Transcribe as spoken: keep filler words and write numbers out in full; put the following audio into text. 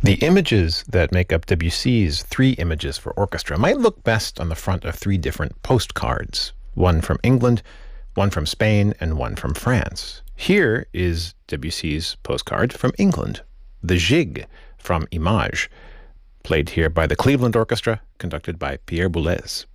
The images that make up Debussy's Three Images for Orchestra might look best on the front of three different postcards, one from England, one from Spain, and one from France. Here is Debussy's postcard from England, the Gigue from Images, played here by the Cleveland Orchestra, conducted by Pierre Boulez.